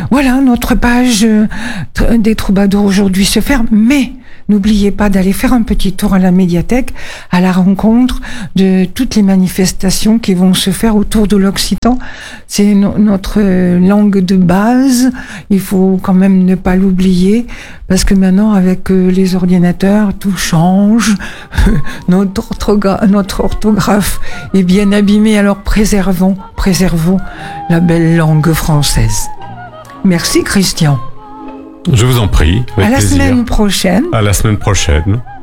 Voilà, notre page des troubadours aujourd'hui se ferme, mais n'oubliez pas d'aller faire un petit tour à la médiathèque, à la rencontre de toutes les manifestations qui vont se faire autour de l'occitan. C'est notre langue de base, il faut quand même ne pas l'oublier, parce que maintenant, avec les ordinateurs, tout change. Notre orthographe est bien abîmée, alors préservons la belle langue française. Merci Christian. Je vous en prie. À la semaine prochaine. À la semaine prochaine.